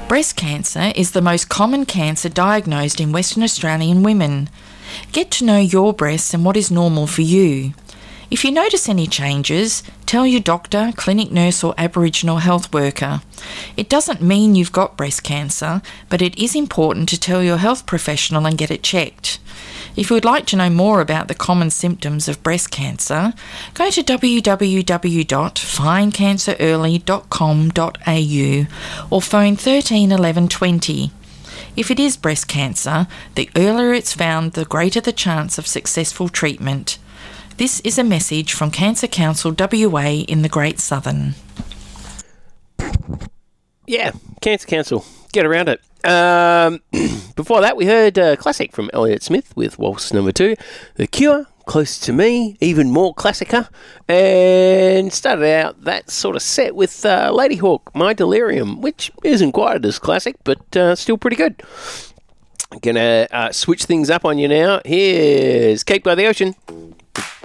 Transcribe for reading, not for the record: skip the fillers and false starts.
Breast cancer is the most common cancer diagnosed in Western Australian women. Get to know your breasts and what is normal for you. If you notice any changes, tell your doctor, clinic nurse or Aboriginal health worker. It doesn't mean you've got breast cancer, but it is important to tell your health professional and get it checked. If you would like to know more about the common symptoms of breast cancer, go to www.findcancerearly.com.au or phone 13 11 20. If it is breast cancer, the earlier it's found, the greater the chance of successful treatment. This is a message from Cancer Council WA in the Great Southern. Yeah, Cancer Council. Get around it. Before that, we heard a classic from Elliott Smith with Waltz No. 2, The Cure, Close to Me, even more classicer, and started out that sort of set with Ladyhawke, My Delirium, which isn't quite as classic, but still pretty good. Gonna switch things up on you now. Here's Cake by the Ocean.